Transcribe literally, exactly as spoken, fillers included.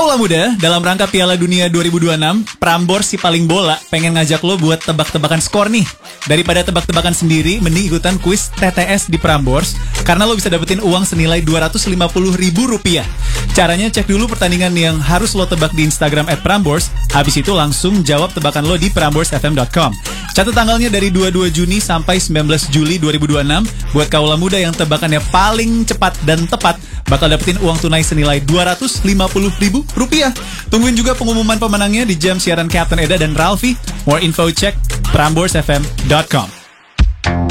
Kaulah muda, dalam rangka Piala Dunia dua ribu dua puluh enam, Prambors si paling bola pengen ngajak lo buat tebak-tebakan skor nih. Daripada tebak-tebakan sendiri, mending ikutan kuis T T S di Prambors, karena lo bisa dapetin uang senilai dua ratus lima puluh ribu rupiah. Caranya cek dulu pertandingan yang harus lo tebak di Instagram at Prambors, habis itu langsung jawab tebakan lo di prambors f m dot com. Catat tanggalnya dari dua puluh dua Juni sampai sembilan belas Juli dua ribu dua puluh enam, buat kaulah muda yang tebakannya paling cepat dan tepat, bakal dapetin uang tunai senilai dua ratus lima puluh ribu rupiah. Tungguin juga pengumuman pemenangnya di jam siaran Captain Eda dan Ralfi. More info cek prambors f m dot com.